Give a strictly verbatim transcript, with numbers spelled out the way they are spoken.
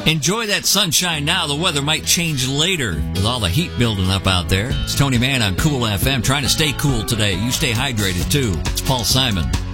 Enjoy that sunshine now. The weather might change later with all the heat building up out there. It's Tony Mann on Cool F M, trying to stay cool today. You stay hydrated, too. It's Paul Simon.